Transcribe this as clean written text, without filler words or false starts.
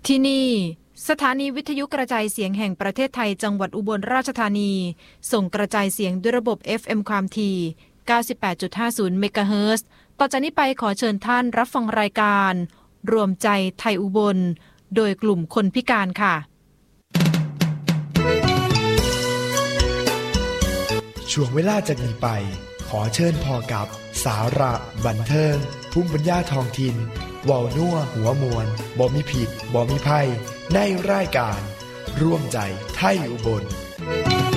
ที่นี่สถานีวิทยุกระจายเสียงแห่งประเทศไทยจังหวัดอุบลราชธานีส่งกระจายเสียงด้วยระบบ FM ความถี่ 98.50 เมกะเฮิรตซ์ต่อจากนี้ไปขอเชิญท่านรับฟังรายการรวมใจไทยอุบลโดยกลุ่มคนพิการค่ะช่วงเวลาจากนี้ไปขอเชิญพอกับสาระบันเทิงภูมิปัญญาท้องถิ่นเว้านัวหัวมวลบ่มีผิดบ่มีภัยในรายการร่วมใจไทยอุบล